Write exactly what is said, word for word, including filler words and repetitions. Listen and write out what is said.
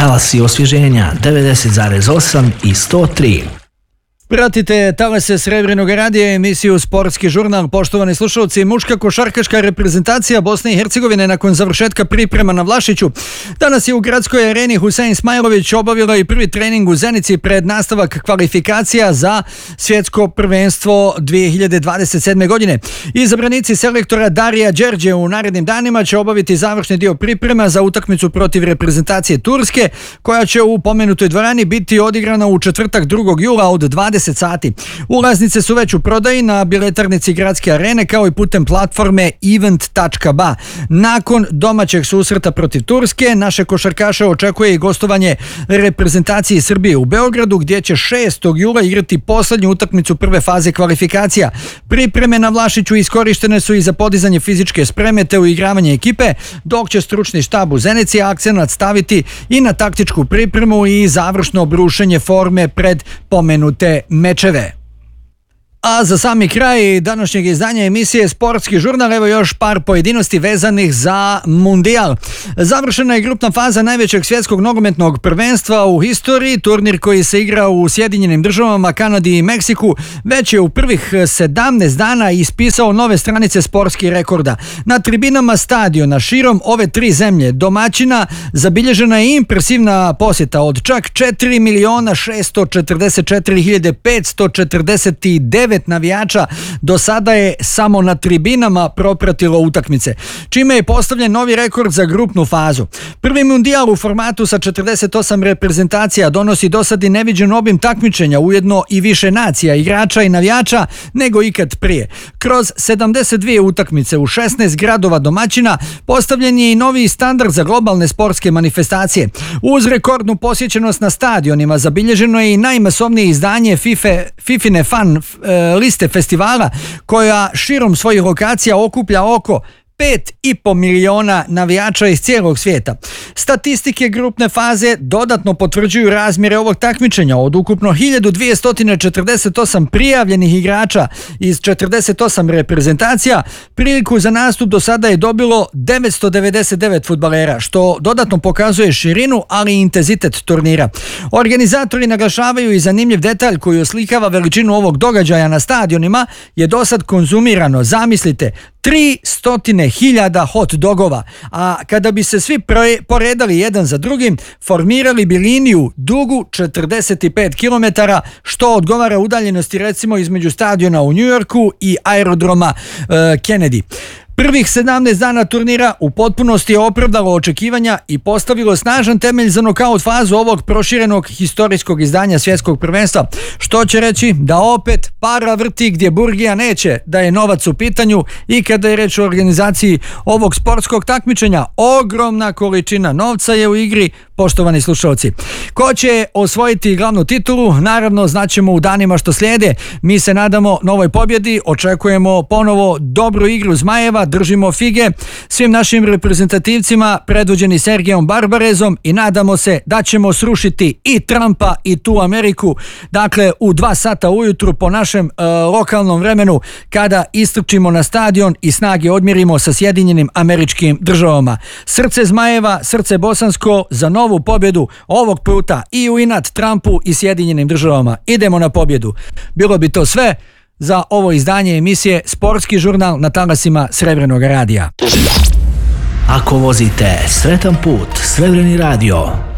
Talasi osvježenja devedeset zarez osam i sto tri. Pratite talase Srebrenog radija, emisiju Sportski žurnal. Poštovani slušalci, muška košarkaška reprezentacija Bosne i Hercegovine nakon završetka priprema na Vlašiću danas je u gradskoj areni Husein Smajlović obavila i prvi trening u Zenici pred nastavak kvalifikacija za svjetsko prvenstvo dvije hiljade dvadeset sedme. godine. Izabranici selektora Darija Đerđe u narednim danima će obaviti završni dio priprema za utakmicu protiv reprezentacije Turske, koja će u pomenutoj dvorani biti odigrana u četvrtak drugog jula od dvadeset sati. Ulaznice su već u prodaji na biletarnici gradske arene kao i putem platforme event tačka ba. Nakon domaćeg susreta protiv Turske, naše košarkaše očekuje i gostovanje reprezentacije Srbije u Beogradu, gdje će šestog jula igrati posljednju utakmicu prve faze kvalifikacija. Pripreme na Vlašiću iskorištene su i za podizanje fizičke spreme te uigravanje ekipe, dok će stručni štab u Zenici akcenat staviti i na taktičku pripremu i završno brušenje forme pred pomenute mečeve. A za sami kraj današnjeg izdanja emisije Sportski žurnal, evo još par pojedinosti vezanih za Mundijal. Završena je grupna faza najvećeg svjetskog nogometnog prvenstva u historiji. Turnir koji se igra u Sjedinjenim državama, Kanadi i Meksiku već je u prvih sedamnaest dana ispisao nove stranice sportskih rekorda. Na tribinama stadiona širom ove tri zemlje domaćina zabilježena je impresivna posjeta od čak četiri miliona šesto četrdeset četiri hiljade petsto četrdeset devet navijača. Do sada je samo na tribinama propratilo utakmice, čime je postavljen novi rekord za grupnu fazu. Prvi mundijal u formatu sa četrdeset osam reprezentacija donosi dosad i neviđen obim takmičenja, ujedno i više nacija, igrača i navijača nego ikad prije. Kroz sedamdeset dvije utakmice u šesnaest gradova domaćina postavljen je i novi standard za globalne sportske manifestacije. Uz rekordnu posjećenost na stadionima zabilježeno je i najmasovnije izdanje FIFA, Fifine fan e, liste festivala, koja širom svojih lokacija okuplja oko pet i po miliona navijača iz cijelog svijeta. Statistike grupne faze dodatno potvrđuju razmjere ovog takmičenja. Od ukupno hiljadu dvjesto četrdeset osam prijavljenih igrača iz četrdeset osam reprezentacija, priliku za nastup do sada je dobilo devetsto devedeset devet fudbalera, što dodatno pokazuje širinu, ali i intenzitet turnira. Organizatori naglašavaju i zanimljiv detalj koji oslikava veličinu ovog događaja. Na stadionima je dosad konzumirano, zamislite, tristo hiljada hot dogova, a kada bi se svi poredali jedan za drugim, formirali bi liniju dugu četrdeset pet kilometara, što odgovara udaljenosti recimo između stadiona u New Yorku i aerodroma uh, Kennedy. Prvih sedamnaest dana turnira u potpunosti je opravdalo očekivanja i postavilo snažan temelj za nokaut fazu ovog proširenog historijskog izdanja svjetskog prvenstva, što će reći da opet para vrti gdje burgija neće, da je novac u pitanju i kada je reč o organizaciji ovog sportskog takmičenja. Ogromna količina novca je u igri, poštovani slušalci. Ko će osvojiti glavnu titulu, naravno znaćemo u danima što slijede. Mi se nadamo novoj pobjedi, očekujemo ponovo dobru igru Zmajeva, držimo fige svim našim reprezentativcima predvođeni Sergejom Barbarezom i nadamo se da ćemo srušiti i Trumpa i tu Ameriku, dakle u dva sata ujutru po našem e, lokalnom vremenu, kada istrčimo na stadion i snage odmjerimo sa Sjedinjenim Američkim Državama. Srce Zmajeva, srce bosansko za novu pobjedu, ovog puta i u inat Trumpu i Sjedinjenim Državama. Idemo na pobjedu. Bilo bi to sve za ovo izdanje emisije Sportski žurnal na talasima Srebrenog radija. Ako vozite sretan put, Srebreni radio.